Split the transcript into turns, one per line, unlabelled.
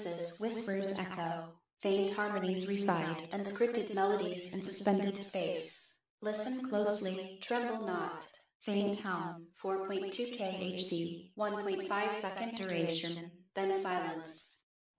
silences, whispers echo, faint harmonies reside, unscripted melodies in suspended space. Listen closely, tremble not. Faint hum, 4.2 kHz, 1.5 second duration, then silence.